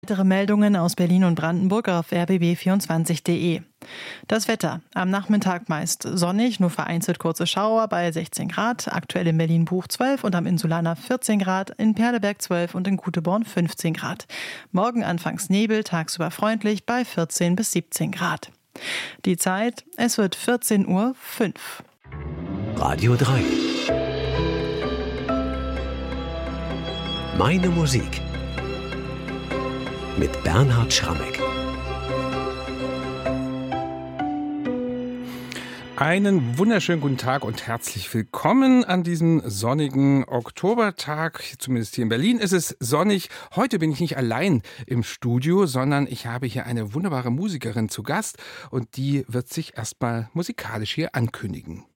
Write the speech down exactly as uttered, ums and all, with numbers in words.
Weitere Meldungen aus Berlin und Brandenburg auf r b b vierundzwanzig punkt d e. Das Wetter. Am Nachmittag meist sonnig, nur vereinzelt kurze Schauer bei sechzehn Grad. Aktuell in Berlin-Buch zwölf und am Insulaner vierzehn Grad, in Perleberg zwölf und in Kuteborn fünfzehn Grad. Morgen anfangs Nebel, tagsüber freundlich bei vierzehn bis siebzehn Grad. Die Zeit, es wird vierzehn Uhr fünf. Radio drei. Meine Musik. Mit Bernhard Schrammeck. Einen wunderschönen guten Tag und herzlich willkommen an diesem sonnigen Oktobertag. Zumindest hier in Berlin ist es sonnig. Heute bin ich nicht allein im Studio, sondern ich habe hier eine wunderbare Musikerin zu Gast und die wird sich erstmal musikalisch hier ankündigen.